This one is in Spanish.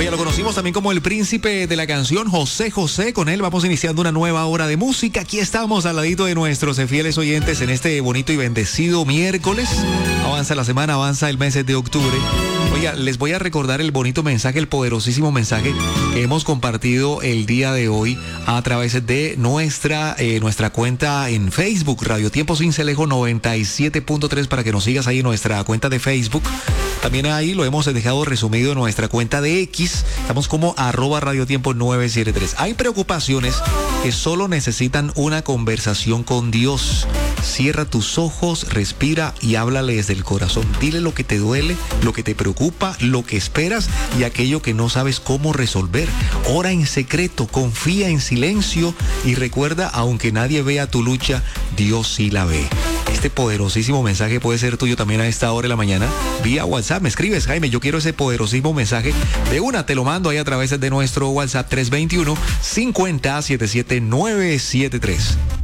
Oye, lo conocimos también como el príncipe de la canción, José José. Con él vamos iniciando una nueva hora de música. Aquí estamos al ladito de nuestros fieles oyentes en este bonito y bendecido miércoles. Avanza la semana, avanza el mes de octubre. Oiga, les voy a recordar el bonito mensaje, el poderosísimo mensaje que hemos compartido el día de hoy a través de nuestra cuenta en Facebook, Radio Tiempo Sincelejo 97.3, para que nos sigas ahí en nuestra cuenta de Facebook. También ahí lo hemos dejado resumido en nuestra cuenta de X. Estamos como @radiotiempo 973. Hay preocupaciones que solo necesitan una conversación con Dios. Cierra tus ojos, respira y háblale desde el corazón. Dile lo que te duele, lo que te preocupa, lo que esperas y aquello que no sabes cómo resolver. Ora en secreto, confía en silencio y recuerda, aunque nadie vea tu lucha, Dios sí la ve. Este poderosísimo mensaje puede ser tuyo también a esta hora de la mañana. Vía WhatsApp, me escribes, Jaime, yo quiero ese poderosísimo mensaje. De una, te lo mando ahí a través de nuestro WhatsApp 321-50-77973.